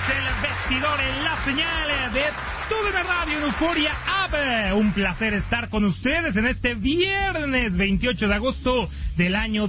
el vestidor en la señal de TUDN Radio en Euforia App. Un placer estar con ustedes en este viernes 28 de agosto del año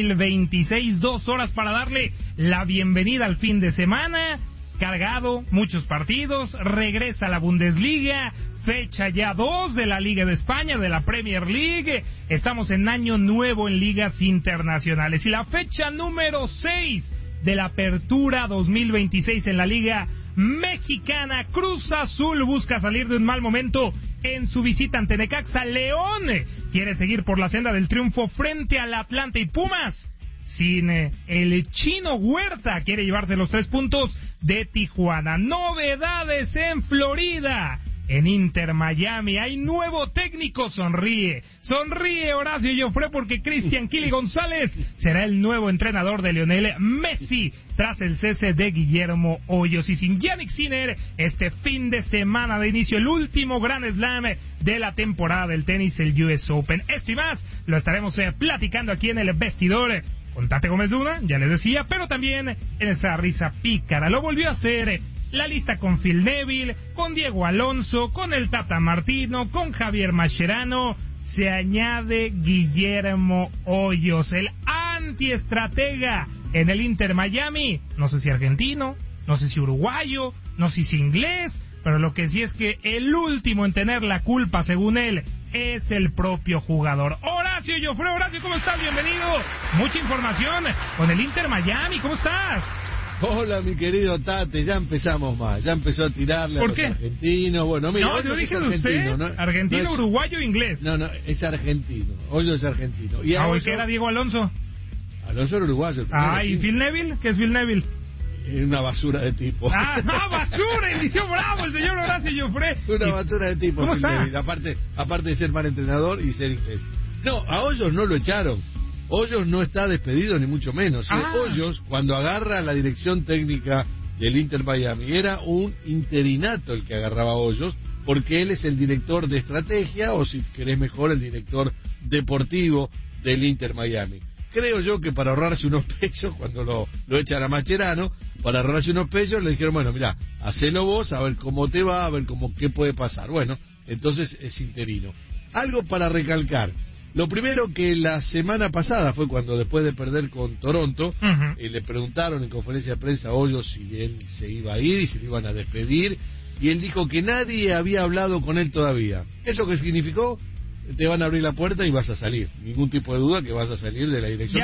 2026. 2 horas para darle la bienvenida al fin de semana. Cargado, muchos partidos, regresa la Bundesliga, fecha ya 2 de la Liga de España, de la Premier League. Estamos en año nuevo en ligas internacionales. Y la fecha número 6 de la Apertura 2026 en la Liga Mexicana. Cruz Azul busca salir de un mal momento en su visita ante Necaxa. León quiere seguir por la senda del triunfo frente al Atlante, y Pumas, sin el Chino Huerta, quiere llevarse los 3 puntos de Tijuana. Novedades en Florida. En Inter Miami hay nuevo técnico. Sonríe Horacio Joffre, porque Cristian Kili González será el nuevo entrenador de Lionel Messi tras el cese de Guillermo Hoyos. Y sin Yannick Sinner, este fin de semana de inicio el último Grand Slam de la temporada del tenis, el US Open. Esto y más lo estaremos platicando aquí en el vestidor con Tate Gómez Luna, ya les decía, pero también en esa risa pícara. Lo volvió a hacer la lista con Phil Neville, con Diego Alonso, con el Tata Martino, con Javier Mascherano. Se añade Guillermo Hoyos, el antiestratega en el Inter Miami. No sé si argentino, no sé si uruguayo, no sé si inglés, pero lo que sí es que el último en tener la culpa, según él, es el propio jugador. Horacio Joffre, Horacio, ¿cómo estás? Bienvenido. Mucha información con el Inter Miami, ¿cómo estás? Hola, mi querido Tate, ya empezamos mal, ya empezó a tirarle a los argentinos. Bueno, mira, no, yo dije de usted, ¿no? Argentino, no es, uruguayo, inglés. No, es argentino, Hoyos es argentino. ¿Y hoy qué era Diego Alonso? Alonso era uruguayo. ¿Y Phil Neville? ¿Qué es Phil Neville? Una basura de tipo. Basura, inició bravo el señor Horacio Joffre. Una basura de tipo. ¿Cómo está? Aparte de ser mal entrenador y ser inglés. No, a Hoyos no lo echaron. Hoyos no está despedido, ni mucho menos. Hoyos, cuando agarra la dirección técnica del Inter Miami, era un interinato el que agarraba a Hoyos, porque él es el director de estrategia, o si querés mejor, el director deportivo del Inter Miami. Creo yo que para ahorrarse unos pesos, cuando lo echan a Mascherano, para ahorrarse unos pesos, le dijeron, bueno, mira, hacelo vos, a ver cómo te va, a ver qué puede pasar. Bueno, entonces es interino. Algo para recalcar. Lo primero, que la semana pasada fue cuando, después de perder con Toronto, le preguntaron en conferencia de prensa a Hoyos si él se iba a ir y si le iban a despedir, y él dijo que nadie había hablado con él todavía. ¿Eso qué significó? Te van a abrir la puerta y vas a salir. Ningún tipo de duda que vas a salir de la dirección.